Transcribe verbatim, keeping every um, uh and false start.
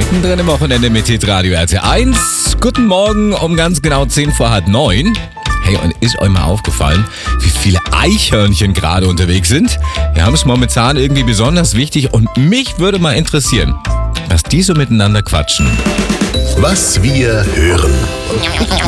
Mittendrin im Wochenende mit Hitradio R T eins. Guten Morgen um ganz genau zehn vor halb neun. Hey, und ist euch mal aufgefallen, wie viele Eichhörnchen gerade unterwegs sind? Wir haben es momentan irgendwie besonders wichtig und mich würde mal interessieren, was die so miteinander quatschen. Was wir hören.